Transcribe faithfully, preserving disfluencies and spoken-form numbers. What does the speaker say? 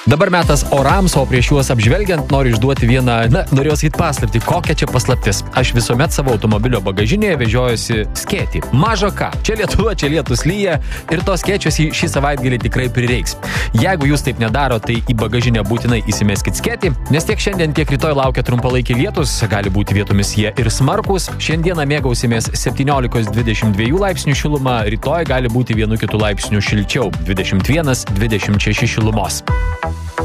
Dabar metas orams, o prieš juos apžvelgiant noriu išduoti vieną, na, norėjau sakyti paslaptį. Kokia čia paslaptis? Aš visuomet savo automobilio bagažinėje vežiojuosi skėtį. Maža ką. Čia Lietuva, čia lietus lyja ir tos skėčios šį savaitgalį tikrai prireiks. Jeigu jūs taip nedaro, tai į bagažinę būtinai įsimeskit skėtį, nes tiek šiandien, tiek rytoj laukia trumpalaikiai lietus, gali būti vietomis jie ir smarkūs. Šiandieną mėgausimės septyniolikos dvidešimt dviejų laipsnių šilumą, rytoj gali būti vienu kitu laipsniu šilčiau, dvidešimt vienas dvidešimt šeši šilumos.